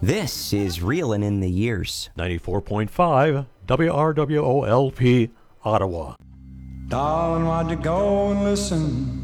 This is Reelin' in the Years. 94.5 WRWOLP, Ottawa. Darling, why'd you go and listen